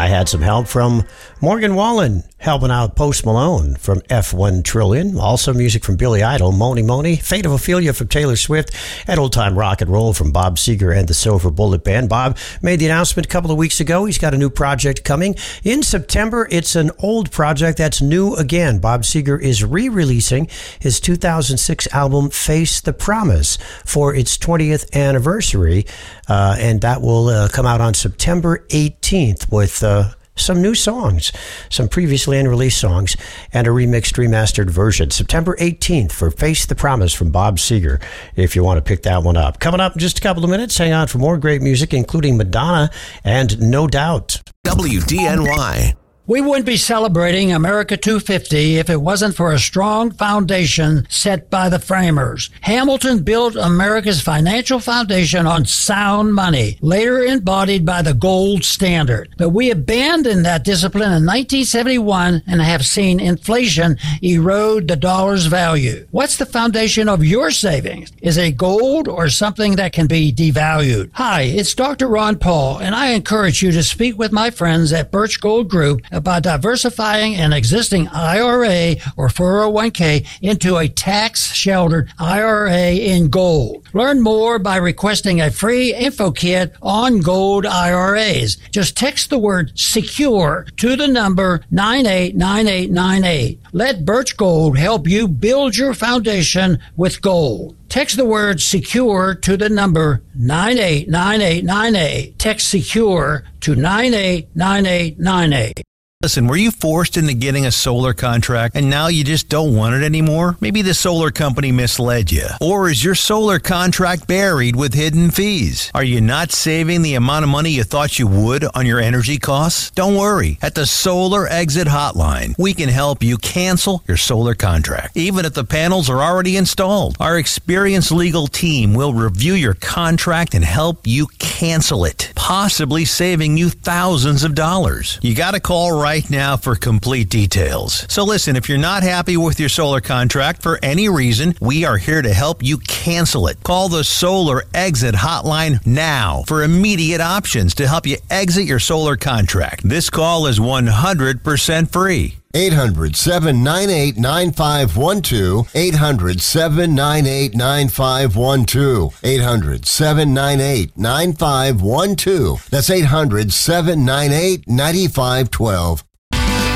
I had some help from Morgan Wallen, helping out Post Malone from F1 Trillion. Also music from Billy Idol, Moni Moni, Fate of Ophelia from Taylor Swift, and Old Time Rock and Roll from Bob Seger and the Silver Bullet Band. Bob made the announcement a couple of weeks ago. He's got a new project coming in September. It's an old project that's new again. Bob Seger is re-releasing his 2006 album Face the Promise for its 20th anniversary, and that will come out on September 18th with some new songs, some previously unreleased songs, and a remixed, remastered version. September 18th for Face the Promise from Bob Seger, if you want to pick that one up. Coming up in just a couple of minutes, hang on for more great music, including Madonna and No Doubt. WDNY. We wouldn't be celebrating America 250 if it wasn't for a strong foundation set by the framers. Hamilton built America's financial foundation on sound money, later embodied by the gold standard. But we abandoned that discipline in 1971 and have seen inflation erode the dollar's value. What's the foundation of your savings? Is it gold or something that can be devalued? Hi, it's Dr. Ron Paul, and I encourage you to speak with my friends at Birch Gold Group about diversifying an existing IRA or 401k into a tax-sheltered IRA in gold. Learn more by requesting a free info kit on gold IRAs. Just text the word SECURE to the number 989898. Let Birch Gold help you build your foundation with gold. Text the word SECURE to the number 989898. Text SECURE to 989898. Listen, were you forced into getting a solar contract and now you just don't want it anymore? Maybe the solar company misled you. Or is your solar contract buried with hidden fees? Are you not saving the amount of money you thought you would on your energy costs? Don't worry. At the Solar Exit Hotline, we can help you cancel your solar contract, even if the panels are already installed. Our experienced legal team will review your contract and help you cancel it, possibly saving you thousands of dollars. You got to call right now for complete details. So listen, if you're not happy with your solar contract for any reason, we are here to help you cancel it. Call the Solar Exit Hotline now for immediate options to help you exit your solar contract. This call is 100% free. 800-798-9512. 800-798-9512. 800-798-9512. That's 800-798-9512.